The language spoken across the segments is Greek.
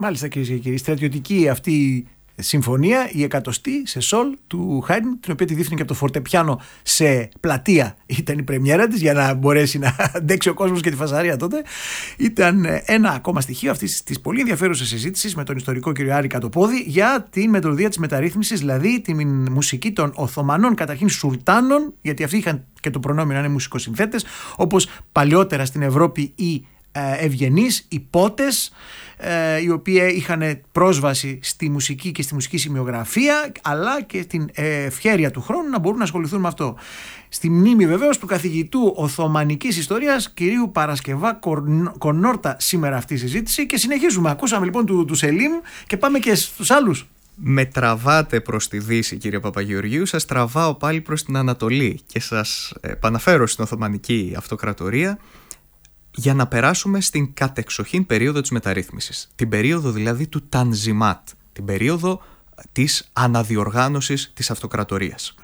Μάλιστα, κυρίες και κύριοι, στρατιωτική αυτή συμφωνία, η 100η σε σολ του Χάιντν, την οποία τη δείχνει και από το φορτεπιάνο σε πλατεία. Ήταν η πρεμιέρα της για να μπορέσει να αντέξει ο κόσμος και τη φασαρία τότε. Ήταν ένα ακόμα στοιχείο αυτής της πολύ ενδιαφέρουσας συζήτησης με τον ιστορικό κύριο Άρη Κατοπόδη για την μεθοδολογία της μεταρρύθμισης, δηλαδή τη μουσική των Οθωμανών, καταρχήν Σουλτάνων, γιατί αυτοί είχαν και το προνόμιο να είναι μουσικοσυνθέτες, όπως παλαιότερα στην Ευρώπη οι ευγενείς, οι πότες, οι οποίοι είχαν πρόσβαση στη μουσική και στη μουσική σημειογραφία, αλλά και την ευχέρεια του χρόνου να μπορούν να ασχοληθούν με αυτό. Στη μνήμη βεβαίως του καθηγητού Οθωμανικής Ιστορίας κυρίου Παρασκευά Κονόρτα σήμερα αυτή η συζήτηση, και συνεχίζουμε. Ακούσαμε λοιπόν του Σελίμ και πάμε και στους άλλους. Με τραβάτε προς τη Δύση, κύριε Παπαγεωργίου, σας τραβάω πάλι προς την Ανατολή και σας επαναφέρω στην Οθωμανική Αυτοκρατορία, για να περάσουμε στην κατεξοχήν περίοδο της μεταρρύθμισης. Την περίοδο δηλαδή του Τανζιμάτ, την περίοδο της αναδιοργάνωσης της αυτοκρατορίας.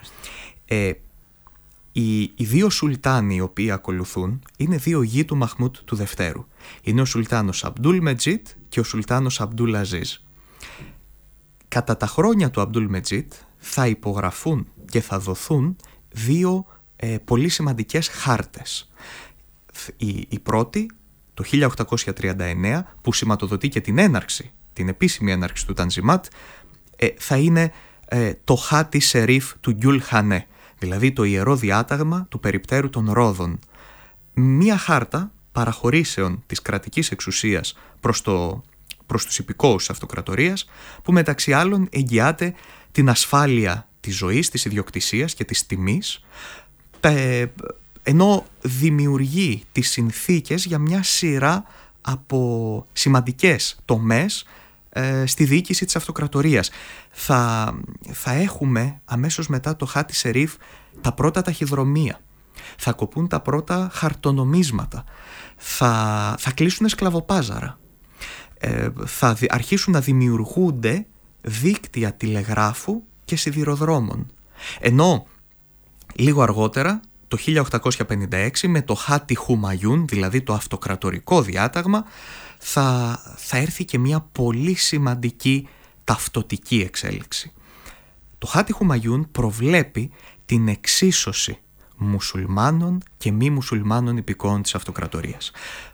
Οι δύο Σουλτάνοι οι οποίοι ακολουθούν είναι δύο γη του Μαχμούτ του Δευτέρου. Είναι ο Σουλτάνος Αμπτούλ Μετζίτ και ο Σουλτάνος Αμπτούλ Αζίζ. Κατά τα χρόνια του Αμπτούλ Μετζίτ θα υπογραφούν και θα δοθούν δύο πολύ σημαντικές χάρτες. Η πρώτη, το 1839, που σηματοδοτεί και την επίσημη έναρξη του Τανζιμάτ, θα είναι το Χάτι Σερίφ του Γκιουλ Χανέ, δηλαδή το ιερό διάταγμα του περιπτέρου των Ρόδων. Μία χάρτα παραχωρήσεων της κρατικής εξουσίας προς τους υπηκόους της αυτοκρατορίας, που μεταξύ άλλων εγγυάται την ασφάλεια της ζωής, της ιδιοκτησίας και της τιμής, ενώ δημιουργεί τις συνθήκες για μια σειρά από σημαντικές τομές στη διοίκηση της αυτοκρατορίας. Θα έχουμε αμέσως μετά το Χάτι Σερίφ τα πρώτα ταχυδρομεία, θα κοπούν τα πρώτα χαρτονομίσματα, θα κλείσουν σκλαβοπάζαρα, θα αρχίσουν να δημιουργούνται δίκτυα τηλεγράφου και σιδηροδρόμων. Ενώ λίγο αργότερα, το 1856, με το Χάτι Χουμαγιούν, δηλαδή το αυτοκρατορικό διάταγμα, θα έρθει και μια πολύ σημαντική ταυτοτική εξέλιξη. Το Χάτι Χουμαγιούν προβλέπει την εξίσωση μουσουλμάνων και μη μουσουλμάνων υπηκόων της αυτοκρατορίας.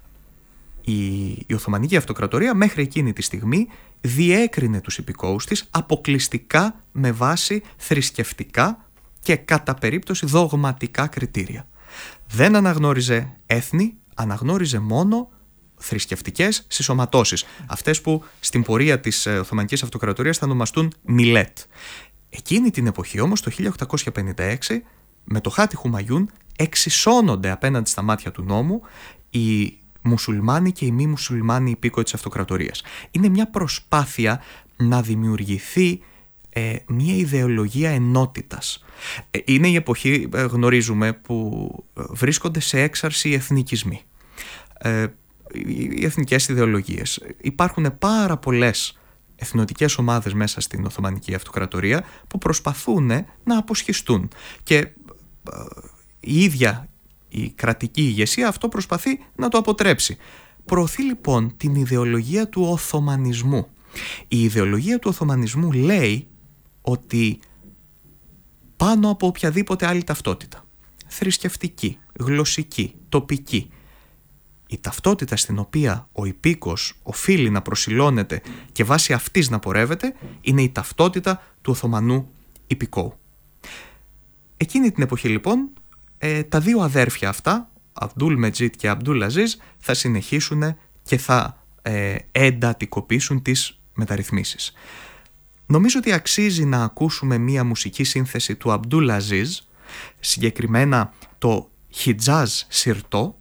Η Οθωμανική Αυτοκρατορία μέχρι εκείνη τη στιγμή διέκρινε τους υπηκόους της αποκλειστικά με βάση θρησκευτικά και κατά περίπτωση δογματικά κριτήρια. Δεν αναγνώριζε έθνη, αναγνώριζε μόνο θρησκευτικές συσσωματώσεις, αυτές που στην πορεία της Οθωμανικής Αυτοκρατορίας θα ονομαστούν μιλέτ. Εκείνη την εποχή όμως, το 1856, με το Χάτι Χουμαγιούν εξισώνονται απέναντι στα μάτια του νόμου οι μουσουλμάνοι και οι μη μουσουλμάνοι υπήκοοι της αυτοκρατορίας. Είναι μια προσπάθεια να δημιουργηθεί μια ιδεολογία ενότητας. Είναι η εποχή, γνωρίζουμε, που βρίσκονται σε έξαρση οι εθνικισμοί, οι εθνικές ιδεολογίες. Υπάρχουν πάρα πολλές εθνοτικές ομάδες μέσα στην Οθωμανική Αυτοκρατορία που προσπαθούν να αποσχιστούν, και η ίδια η κρατική ηγεσία αυτό προσπαθεί να το αποτρέψει. Προωθεί λοιπόν την ιδεολογία του Οθωμανισμού. Η ιδεολογία του Οθωμανισμού λέει ότι πάνω από οποιαδήποτε άλλη ταυτότητα, θρησκευτική, γλωσσική, τοπική, η ταυτότητα στην οποία ο υπήκος οφείλει να προσηλώνεται και βάσει αυτής να πορεύεται, είναι η ταυτότητα του Οθωμανού υπηκόου. Εκείνη την εποχή λοιπόν τα δύο αδέρφια αυτά, Αμπτούλ Μετζίτ και Αμπτούλ Αζίζ, θα συνεχίσουν και θα εντατικοποιήσουν τις μεταρρυθμίσεις. Νομίζω ότι αξίζει να ακούσουμε μία μουσική σύνθεση του Αμπτούλ Αζίζ, συγκεκριμένα το Χιτζάζ Σιρτό,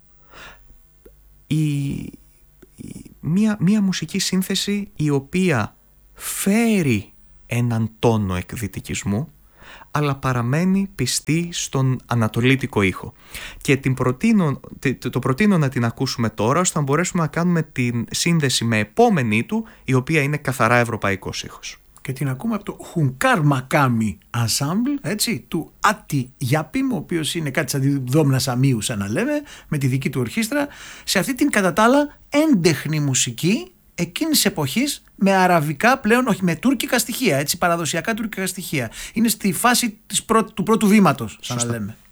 μία μουσική σύνθεση η οποία φέρει έναν τόνο εκδυτικισμού, αλλά παραμένει πιστή στον ανατολίτικο ήχο. Και το προτείνω να την ακούσουμε τώρα, ώστε να μπορέσουμε να κάνουμε την σύνδεση με επόμενη του, η οποία είναι καθαρά ευρωπαϊκός ήχος. Και την ακούμε από το Χουνκάρ Μακάμι Ensemble, έτσι, του Άτι Γιάπιμ, ο οποίος είναι κάτι σαν τη Δόμνα Σαμίου, σαν να λέμε, με τη δική του ορχήστρα, σε αυτή την κατά τα άλλα έντεχνη μουσική, εκείνης της εποχής με αραβικά πλέον, όχι με τουρκικά στοιχεία, έτσι, παραδοσιακά τουρκικά στοιχεία. Είναι στη φάση του πρώτου βήματος, σαν να λέμε.